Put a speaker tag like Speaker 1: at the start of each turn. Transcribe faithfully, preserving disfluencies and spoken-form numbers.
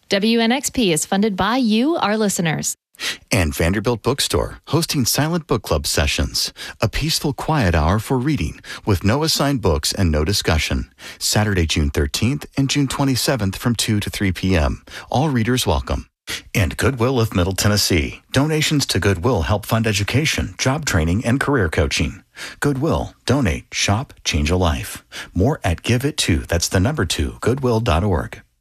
Speaker 1: W N X P is funded by you, our listeners.
Speaker 2: And Vanderbilt Bookstore, hosting Silent Book Club sessions, a peaceful quiet hour for reading with no assigned books and no discussion. Saturday, June thirteenth and June twenty-seventh from two to three p.m. All readers welcome. And Goodwill of Middle Tennessee. Donations to Goodwill help fund education, job training, and career coaching. Goodwill. Donate. Shop. Change a life. More at Give It To. That's the number two. Goodwill dot org.